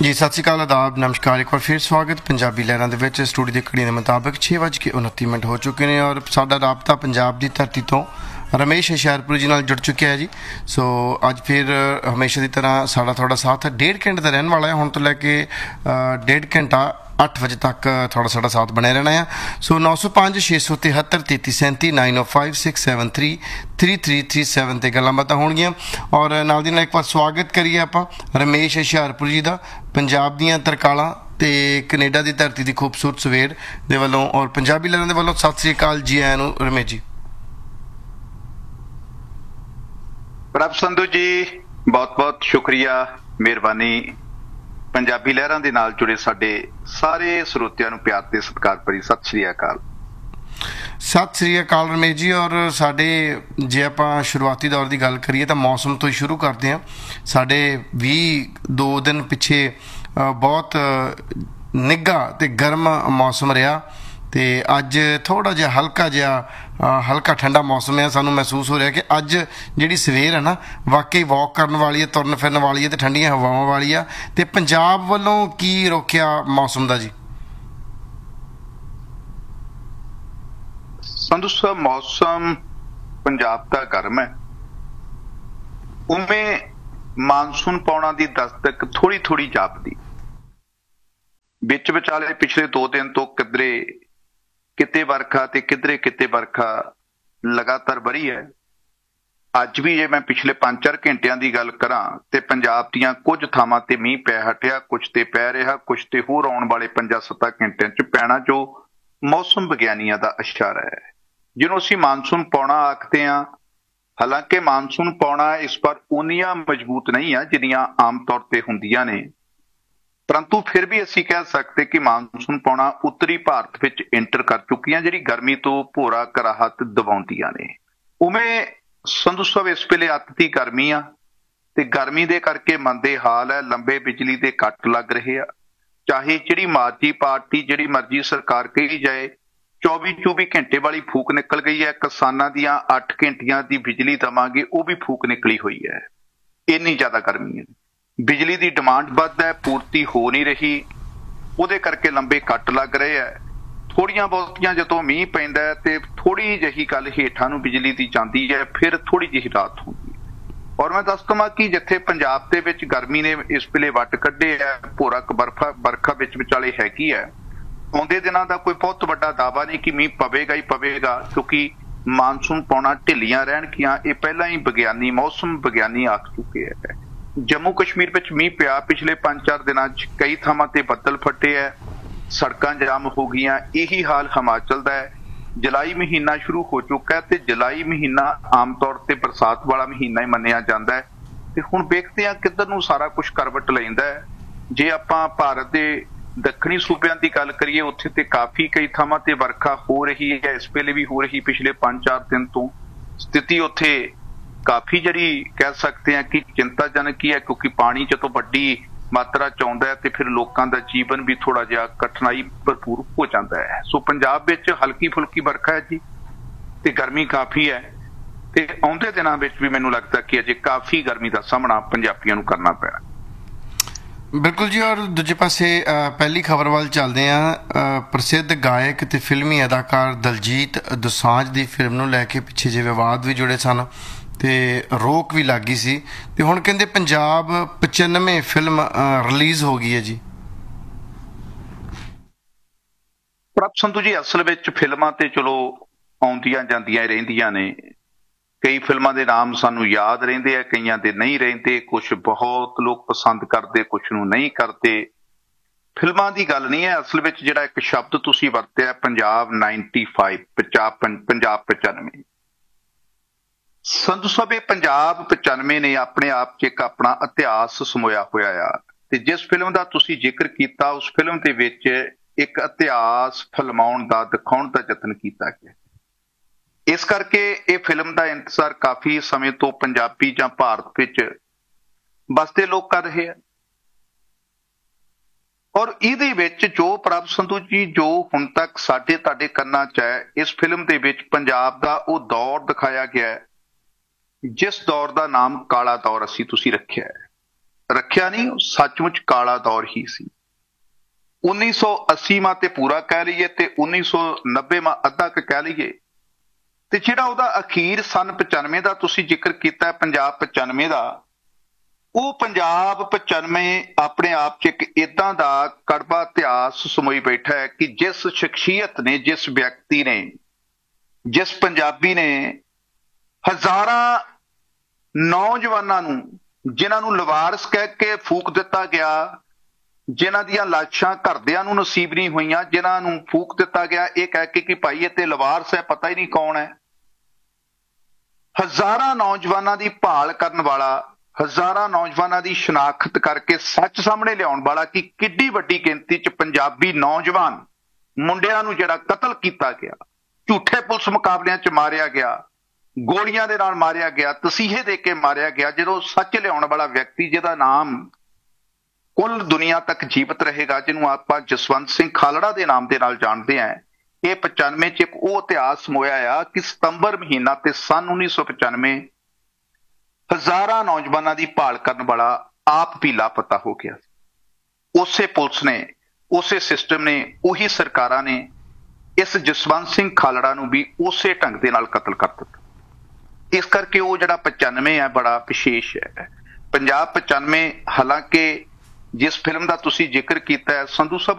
ਜੀ ਸਤਿ ਸ਼੍ਰੀ ਅਕਾਲ, ਆਦਾਬ, ਨਮਸਕਾਰ। ਇੱਕ ਵਾਰ ਫਿਰ ਸਵਾਗਤ ਪੰਜਾਬੀ ਲਹਿਰਾਂ ਦੇ ਵਿੱਚ। ਸਟੂਡੀਓ ਦੀ ਘੜੀ ਦੇ ਮੁਤਾਬਕ 6:29 ਹੋ ਚੁੱਕੇ ਨੇ ਔਰ ਸਾਡਾ ਰਾਬਤਾ ਪੰਜਾਬ ਦੀ ਧਰਤੀ ਤੋਂ ਰਮੇਸ਼ ਹੁਸ਼ਿਆਰਪੁਰੀ ਜੀ ਨਾਲ ਜੁੜ ਚੁੱਕਿਆ ਹੈ ਜੀ। ਸੋ ਅੱਜ ਫਿਰ ਹਮੇਸ਼ਾ ਦੀ ਤਰ੍ਹਾਂ ਸਾਡਾ ਤੁਹਾਡਾ ਸਾਥ 1.5 ਘੰਟੇ ਦਾ ਰਹਿਣ ਵਾਲਾ ਹੈ। ਹੁਣ ਤੋਂ ਲੈ ਕੇ 1.5 ਘੰਟਾ 8 ਵਜੇ ਤੱਕ ਤੁਹਾਡਾ ਸਾਡਾ ਸਾਥ ਬਣਿਆ ਰਹਿਣਾ ਆ। ਸੋ 905 673 3337 905 673 3337 ਤੇ ਗੱਲਾਂ ਬਾਤਾਂ ਹੋਣਗੀਆਂ। ਔਰ ਨਾਲ ਦੀ ਨਾਲ ਇੱਕ ਵਾਰ ਸਵਾਗਤ ਕਰੀਏ ਆਪਾਂ ਰਮੇਸ਼ ਹੁਸ਼ਿਆਰਪੁਰੀ ਜੀ ਦਾ, ਪੰਜਾਬ ਦੀਆਂ ਤਰਕਾਲਾਂ ਤੇ ਕੈਨੇਡਾ ਦੀ ਧਰਤੀ ਦੀ ਖੂਬਸੂਰਤ ਸਵੇਰ ਦੇ ਵੱਲੋਂ ਔਰ ਪੰਜਾਬੀ ਲਹਿਰਾਂ ਦੇ ਵੱਲੋਂ ਸਤਿ ਸ੍ਰੀ ਅਕਾਲ ਜੀ ਆਇਆਂ ਨੂੰ ਰਮੇਸ਼ ਜੀ। ਪ੍ਰਭ ਸੰਧੂ ਜੀ ਬਹੁਤ ਬਹੁਤ ਸ਼ੁਕਰੀਆ, ਮਿਹਰਬਾਨੀ। ਪੰਜਾਬੀ ਲਹਿਰਾਂ ਦੇ ਨਾਲ ਜੁੜੇ ਸਾਡੇ ਸਾਰੇ ਸਰੋਤਿਆਂ ਨੂੰ ਪਿਆਰ ਤੇ ਸਤਿਕਾਰ ਭਰੀ ਸਤਿ ਸ੍ਰੀ ਅਕਾਲ। ਸਤਿ ਸ੍ਰੀ ਅਕਾਲ ਰਮੇਸ਼ ਜੀ। ਔਰ ਸਾਡੇ ਜੇ ਆਪਾਂ ਸ਼ੁਰੂਆਤੀ ਦੌਰ ਦੀ ਗੱਲ ਕਰੀਏ ਤਾਂ ਮੌਸਮ ਤੋਂ ਹੀ ਸ਼ੁਰੂ ਕਰਦੇ ਹਾਂ। ਸਾਡੇ 2 ਦਿਨ ਪਿੱਛੇ ਬਹੁਤ ਨਿੱਘਾ ਤੇ ਗਰਮ ਮੌਸਮ ਰਿਹਾ ਤੇ ਅੱਜ ਥੋੜਾ ਜਿਹਾ ਹਲਕਾ ਠੰਡਾ ਮੌਸਮ ਹੈ। ਸਾਨੂੰ ਮਹਿਸੂਸ ਹੋ ਰਿਹਾ ਕਿ ਅੱਜ ਜਿਹੜੀ ਸਵੇਰ ਹੈ ਨਾ ਵਾਕਈ ਵਾਕ ਕਰਨ ਵਾਲੀ ਹੈ, ਤੁਰਨ ਫਿਰਨ ਵਾਲੀ ਹੈ ਤੇ ਠੰਡੀਆਂ ਹਵਾਵਾਂ ਵਾਲੀ ਆ। ਤੇ ਪੰਜਾਬ ਵੱਲੋਂ ਕੀ ਰੋਕਿਆ ਮੌਸਮ ਦਾ ਜੀ? ਸੰਧੂ ਸਾਹਿਬ, ਮੌਸਮ ਪੰਜਾਬ ਦਾ ਗਰਮ ਹੈ। ਉਵੇਂ ਮਾਨਸੂਨ ਪਾਉਣਾ ਦੀ ਦਸਤਕ ਥੋੜੀ ਥੋੜੀ ਜਾਪਦੀ। ਵਿੱਚ ਵਿਚਾਲੇ ਪਿਛਲੇ 2 ਦਿਨ ਤੋਂ ਕਿਤੇ ਵਰਖਾ ਤੇ ਕਿਤੇ ਵਰਖਾ ਲਗਾਤਾਰ ਵਰੀ ਹੈ। ਅੱਜ ਵੀ ਜੇ ਮੈਂ ਪਿਛਲੇ 5-4 ਘੰਟਿਆਂ ਦੀ ਗੱਲ ਕਰਾਂ ਤੇ ਪੰਜਾਬ ਦੀਆਂ ਕੁਝ ਥਾਵਾਂ ਤੇ ਮੀਂਹ ਪੈ ਹਟਿਆ, ਕੁਝ ਤੇ ਪੈ ਰਿਹਾ, ਕੁਝ ਤੇ ਹੋਰ ਆਉਣ ਵਾਲੇ 5-7 ਘੰਟਿਆਂ 'ਚ ਪੈਣਾ, ਜੋ ਮੌਸਮ ਵਿਗਿਆਨੀਆਂ ਦਾ ਇਸ਼ਾਰਾ ਹੈ, ਜਿਹਨੂੰ ਅਸੀਂ ਮਾਨਸੂਨ ਪਾਉਣਾ ਆਖਦੇ ਹਾਂ। ਹਾਲਾਂਕਿ ਮਾਨਸੂਨ ਪਾਉਣਾ ਇਸ ਵਾਰ ਉਨੀਆਂ ਮਜ਼ਬੂਤ ਨਹੀਂ ਆ ਜਿੰਨੀਆਂ ਆਮ ਤੌਰ ਤੇ ਹੁੰਦੀਆਂ ਨੇ, ਪਰੰਤੂ ਫਿਰ ਵੀ ਅਸੀਂ ਕਹਿ ਸਕਦੇ ਕਿ ਮਾਨਸੂਨ ਪਾਉਣਾ ਉੱਤਰੀ ਭਾਰਤ ਵਿੱਚ ਐਂਟਰ ਕਰ ਚੁੱਕੀਆਂ, ਜਿਹੜੀ ਗਰਮੀ ਤੋਂ ਭੋਰਾ ਰਾਹਤ ਦਿਵਾਉਂਦੀਆਂ ਨੇ। ਉਵੇਂ ਸੰਧੂ ਸਾਹਿਬ ਇਸ ਵੇਲੇ ਅੱਤ ਦੀ ਗਰਮੀ ਆ ਤੇ ਗਰਮੀ ਦੇ ਕਰਕੇ ਮੰਦੇ ਹਾਲ ਹੈ। ਲੰਬੇ ਬਿਜਲੀ ਦੇ ਕੱਟ ਲੱਗ ਰਹੇ ਆ। ਚਾਹੇ ਜਿਹੜੀ ਮਰਜ਼ੀ ਪਾਰਟੀ, ਜਿਹੜੀ ਮਰਜ਼ੀ ਸਰਕਾਰ ਕਹੀ ਜਾਏ, 24 ਘੰਟੇ ਵਾਲੀ ਫੂਕ ਨਿਕਲ ਗਈ ਹੈ। ਕਿਸਾਨਾਂ ਦੀਆਂ 8 ਘੰਟਿਆਂ ਦੀ ਬਿਜਲੀ ਦੇਵਾਂਗੇ, ਉਹ ਵੀ ਫੂਕ ਨਿਕਲੀ ਹੋਈ ਹੈ। ਇੰਨੀ ਜ਼ਿਆਦਾ ਗਰਮੀ ਹੈ। ਬਿਜਲੀ ਦੀ ਡਿਮਾਂਡ ਵੱਧ ਹੈ, ਪੂਰਤੀ ਹੋ ਨਹੀਂ ਰਹੀ, ਉਹਦੇ ਕਰਕੇ ਲੰਬੇ ਕੱਟ ਲੱਗ ਰਹੇ ਹੈ। ਥੋੜੀਆਂ ਬਹੁਤੀਆਂ ਜਦੋਂ ਮੀਂਹ ਪੈਂਦਾ ਹੈ ਤੇ ਥੋੜੀ ਜਿਹੀ ਗੱਲ ਹੇਠਾਂ ਨੂੰ ਬਿਜਲੀ ਦੀ ਜਾਂਦੀ ਹੈ, ਫਿਰ ਥੋੜੀ ਜਿਹੀ ਰਾਹਤ ਹੁੰਦੀ ਹੈ। ਔਰ ਮੈਂ ਦੱਸ ਦਵਾਂ ਕਿ ਜਿੱਥੇ ਪੰਜਾਬ ਦੇ ਵਿੱਚ ਗਰਮੀ ਨੇ ਇਸ ਵੇਲੇ ਵੱਟ ਕੱਢੇ ਹੈ, ਭੋਰਾ ਬਰਖਾ ਵਿੱਚ ਵਿਚਾਲੇ ਹੈਗੀ ਹੈ, ਆਉਂਦੇ ਦਿਨਾਂ ਦਾ ਕੋਈ ਬਹੁਤ ਵੱਡਾ ਦਾਅਵਾ ਨਹੀਂ ਕਿ ਮੀਂਹ ਪਵੇਗਾ ਹੀ ਪਵੇਗਾ, ਕਿਉਂਕਿ ਮਾਨਸੂਨ ਪਾਉਣਾ ਢਿੱਲੀਆਂ ਰਹਿਣਗੀਆਂ। ਇਹ ਪਹਿਲਾਂ ਹੀ ਮੌਸਮ ਵਿਗਿਆਨੀ ਆਖ ਚੁੱਕੇ ਹੈ। ਜੰਮੂ ਕਸ਼ਮੀਰ ਵਿੱਚ ਮੀਂਹ ਪਿਆ ਪਿਛਲੇ 5-4 ਦਿਨਾਂ 'ਚ, ਕਈ ਥਾਵਾਂ ਤੇ ਬੱਦਲ ਫਟੇ ਹੈ, ਸੜਕਾਂ ਜਾਮ ਹੋ ਗਈਆਂ। ਇਹੀ ਹਾਲ ਹਿਮਾਚਲ ਦਾ ਹੈ। ਜੁਲਾਈ ਮਹੀਨਾ ਸ਼ੁਰੂ ਹੋ ਚੁੱਕਾ ਹੈ ਤੇ ਜੁਲਾਈ ਮਹੀਨਾ ਆਮ ਤੌਰ ਤੇ ਬਰਸਾਤ ਵਾਲਾ ਮਹੀਨਾ ਹੀ ਮੰਨਿਆ ਜਾਂਦਾ ਹੈ। ਤੇ ਹੁਣ ਵੇਖਦੇ ਹਾਂ ਕਿੱਧਰ ਨੂੰ ਸਾਰਾ ਕੁਝ ਕਰਵਟ ਲੈਂਦਾ ਹੈ। ਜੇ ਆਪਾਂ ਭਾਰਤ ਦੇ ਦੱਖਣੀ ਸੂਬਿਆਂ ਦੀ ਗੱਲ ਕਰੀਏ, ਉੱਥੇ ਤੇ ਕਾਫੀ ਕਈ ਥਾਵਾਂ ਤੇ ਵਰਖਾ ਹੋ ਰਹੀ ਹੈ, ਇਸ ਵੇਲੇ ਵੀ ਹੋ ਰਹੀ। ਪਿਛਲੇ 5-4 ਦਿਨ ਤੋਂ ਸਥਿਤੀ ਉੱਥੇ ਕਾਫੀ ਜਿਹੜੀ ਕਹਿ ਸਕਦੇ ਹਾਂ ਕਿ ਚਿੰਤਾਜਨਕ ਹੀ ਹੈ, ਕਿਉਂਕਿ ਪਾਣੀ ਜਦੋਂ ਵੱਡੀ ਮਾਤਰਾ 'ਚ ਆਉਂਦਾ ਹੈ ਤੇ ਫਿਰ ਲੋਕਾਂ ਦਾ ਜੀਵਨ ਵੀ ਥੋੜਾ ਜਿਹਾ ਕਠਿਨਾਈ ਭਰਪੂਰ ਹੋ ਜਾਂਦਾ ਹੈ। ਸੋ ਪੰਜਾਬ ਵਿੱਚ ਹਲਕੀ ਫੁਲਕੀ ਵਰਖਾ ਹੈ ਜੀ ਤੇ ਗਰਮੀ ਕਾਫੀ ਹੈ ਤੇ ਆਉਂਦੇ ਦਿਨਾਂ ਵਿੱਚ ਵੀ ਮੈਨੂੰ ਲੱਗਦਾ ਕਿ ਅਜੇ ਕਾਫੀ ਗਰਮੀ ਦਾ ਸਾਹਮਣਾ ਪੰਜਾਬੀਆਂ ਨੂੰ ਕਰਨਾ ਪੈਣਾ। ਬਿਲਕੁਲ ਜੀ। ਔਰ ਦੂਜੇ ਪਾਸੇ ਪਹਿਲੀ ਖਬਰ ਵੱਲ ਚੱਲਦੇ ਹਾਂ। ਪ੍ਰਸਿੱਧ ਗਾਇਕ ਤੇ ਫਿਲਮੀ ਅਦਾਕਾਰ ਦਲਜੀਤ ਦੋਸਾਂਝ ਦੀ ਫਿਲਮ ਨੂੰ ਲੈ ਕੇ ਪਿੱਛੇ ਜਿਹੇ ਵਿਵਾਦ ਵੀ ਜੁੜੇ ਸਨ ਤੇ ਰੋਕ ਵੀ ਲੱਗ ਗਈ ਸੀ ਤੇ ਹੁਣ ਕਹਿੰਦੇ ਪੰਜਾਬ 95 ਫਿਲਮ ਰਿਲੀਜ਼ ਹੋ ਗਈ ਹੈ ਜੀ। ਪ੍ਰਭ ਸੰਧੂ ਜੀ, ਅਸਲ ਵਿੱਚ ਫਿਲਮਾਂ ਤੇ ਚਲੋ ਆਉਂਦੀਆਂ ਜਾਂਦੀਆਂ ਰਹਿੰਦੀਆਂ ਨੇ। ਕਈ ਫਿਲਮਾਂ ਦੇ ਨਾਮ ਸਾਨੂੰ ਯਾਦ ਰਹਿੰਦੇ ਆ, ਕਈਆਂ ਦੇ ਨਹੀਂ ਰਹਿੰਦੇ। ਕੁਝ ਬਹੁਤ ਲੋਕ ਪਸੰਦ ਕਰਦੇ, ਕੁਝ ਨੂੰ ਨਹੀਂ ਕਰਦੇ। ਫਿਲਮਾਂ ਦੀ ਗੱਲ ਨਹੀਂ ਹੈ। ਅਸਲ ਵਿੱਚ ਜਿਹੜਾ ਇੱਕ ਸ਼ਬਦ ਤੁਸੀਂ ਵਰਤਿਆ ਪੰਜਾਬ 95, ਪੰਜਾਬ 95, ਸੰਧੂ ਸਾਹਿਬ, ਇਹ ਪੰਜਾਬ 95 ਨੇ ਆਪਣੇ ਆਪ 'ਚ ਇੱਕ ਆਪਣਾ ਇਤਿਹਾਸ ਸਮੋਇਆ ਹੋਇਆ ਆ। ਤੇ ਜਿਸ ਫਿਲਮ ਦਾ ਤੁਸੀਂ ਜ਼ਿਕਰ ਕੀਤਾ, ਉਸ ਫਿਲਮ ਦੇ ਵਿੱਚ ਇੱਕ ਇਤਿਹਾਸ ਫਿਲਮਾਉਣ ਦਾ, ਦਿਖਾਉਣ ਦਾ ਯਤਨ ਕੀਤਾ ਗਿਆ। ਇਸ ਕਰਕੇ ਇਹ ਫਿਲਮ ਦਾ ਇੰਤਜ਼ਾਰ ਕਾਫੀ ਸਮੇਂ ਤੋਂ ਪੰਜਾਬੀ ਜਾਂ ਭਾਰਤ ਵਿੱਚ ਵਸਦੇ ਲੋਕ ਕਰ ਰਹੇ ਆ। ਔਰ ਇਹਦੇ ਵਿੱਚ ਜੋ ਪ੍ਰਭ ਸੰਧੂ ਜੀ, ਜੋ ਹੁਣ ਤੱਕ ਸਾਡੇ ਤੁਹਾਡੇ ਕੰਨਾਂ 'ਚ ਹੈ, ਇਸ ਫਿਲਮ ਦੇ ਵਿੱਚ ਪੰਜਾਬ ਦਾ ਉਹ ਦੌਰ ਦਿਖਾਇਆ ਗਿਆ ਹੈ ਜਿਸ ਦੌਰ ਦਾ ਨਾਮ ਕਾਲਾ ਦੌਰ ਤੁਸੀਂ ਰੱਖਿਆ ਹੈ। ਰੱਖਿਆ ਨਹੀਂ, ਉਹ ਸੱਚਮੁੱਚ ਕਾਲਾ ਦੌਰ ਹੀ ਸੀ। 1980ਵਾਂ ਤੇ ਪੂਰਾ ਕਹਿ ਲਈਏ ਤੇ 1990ਵਾਂ ਅੱਧਾ ਕੁ ਕਹਿ ਲਈਏ, ਤੇ ਜਿਹੜਾ ਉਹਦਾ ਅਖੀਰ ਸਨ 95 ਦਾ ਤੁਸੀਂ ਜ਼ਿਕਰ ਕੀਤਾ, ਪੰਜਾਬ 95 ਦਾ, ਉਹ ਪੰਜਾਬ 95 ਆਪਣੇ ਆਪ 'ਚ ਇੱਕ ਏਦਾਂ ਦਾ ਕੜਵਾ ਇਤਿਹਾਸ ਸਮੋਈ ਬੈਠਾ ਹੈ ਕਿ ਜਿਸ ਸ਼ਖਸੀਅਤ ਨੇ, ਜਿਸ ਵਿਅਕਤੀ ਨੇ, ਜਿਸ ਪੰਜਾਬੀ ਨੇ ਹਜ਼ਾਰਾਂ ਨੌਜਵਾਨਾਂ ਨੂੰ, ਜਿਨ੍ਹਾਂ ਨੂੰ ਲਵਾਰਸ ਕਹਿ ਕੇ ਫੂਕ ਦਿੱਤਾ ਗਿਆ, ਜਿਨ੍ਹਾਂ ਦੀਆਂ ਲਾਸ਼ਾਂ ਘਰਦਿਆਂ ਨੂੰ ਨਸੀਬ ਨਹੀਂ ਹੋਈਆਂ, ਜਿਨ੍ਹਾਂ ਨੂੰ ਫੂਕ ਦਿੱਤਾ ਗਿਆ ਇਹ ਕਹਿ ਕੇ ਕਿ ਭਾਈ ਇਹ ਤੇ ਲਵਾਰਸ ਹੈ, ਪਤਾ ਹੀ ਨਹੀਂ ਕੌਣ ਹੈ। ਹਜ਼ਾਰਾਂ ਨੌਜਵਾਨਾਂ ਦੀ ਭਾਲ ਕਰਨ ਵਾਲਾ, ਹਜ਼ਾਰਾਂ ਨੌਜਵਾਨਾਂ ਦੀ ਸ਼ਨਾਖਤ ਕਰਕੇ ਸੱਚ ਸਾਹਮਣੇ ਲਿਆਉਣ ਵਾਲਾ ਕਿ ਕਿੱਡੀ ਵੱਡੀ ਗਿਣਤੀ 'ਚ ਪੰਜਾਬੀ ਨੌਜਵਾਨ ਮੁੰਡਿਆਂ ਨੂੰ ਜਿਹੜਾ ਕਤਲ ਕੀਤਾ ਗਿਆ, ਝੂਠੇ ਪੁਲਿਸ ਮੁਕਾਬਲਿਆਂ 'ਚ ਮਾਰਿਆ ਗਿਆ, ਗੋਲੀਆਂ ਦੇ ਨਾਲ ਮਾਰਿਆ ਗਿਆ, ਤਸੀਹੇ ਦੇ ਕੇ ਮਾਰਿਆ ਗਿਆ, ਜਦੋਂ ਸੱਚ ਲਿਆਉਣ ਵਾਲਾ ਵਿਅਕਤੀ ਜਿਹਦਾ ਨਾਮ ਕੁੱਲ ਦੁਨੀਆ ਤੱਕ ਜੀਵਤ ਰਹੇਗਾ, ਜਿਹਨੂੰ ਆਪਾਂ ਜਸਵੰਤ ਸਿੰਘ ਖਾਲੜਾ ਦੇ ਨਾਮ ਦੇ ਨਾਲ ਜਾਣਦੇ ਹਾਂ, ਇਹ 95 'ਚ ਇੱਕ ਉਹ ਇਤਿਹਾਸ ਸਮੋਇਆ ਆ ਕਿ ਸਤੰਬਰ ਮਹੀਨਾ ਤੇ ਸਨ 1995 ਹਜ਼ਾਰਾਂ ਨੌਜਵਾਨਾਂ ਦੀ ਭਾਲ ਕਰਨ ਵਾਲਾ ਆਪ ਵੀ ਲਾਪਤਾ ਹੋ ਗਿਆ। ਉਸੇ ਪੁਲਿਸ ਨੇ, ਉਸੇ ਸਿਸਟਮ ਨੇ, ਉਹੀ ਸਰਕਾਰਾਂ ਨੇ ਇਸ ਜਸਵੰਤ ਸਿੰਘ ਖਾਲੜਾ ਨੂੰ ਵੀ ਉਸੇ ਢੰਗ ਦੇ ਨਾਲ ਕਤਲ ਕਰ ਦਿੱਤਾ। ਇਸ ਕਰਕੇ ਉਹ ਜਿਹੜਾ 95 ਹੈ ਬੜਾ ਵਿਸ਼ੇਸ਼ ਹੈ। ਪੰਜਾਬ 95 ਹਾਲਾਂਕਿ ਜਿਸ ਫਿਲਮ ਦਾ ਤੁਸੀਂ ਜ਼ਿਕਰ ਕੀਤਾ ਹੈ, ਸੰਧੂ ਸਾਹਿਬ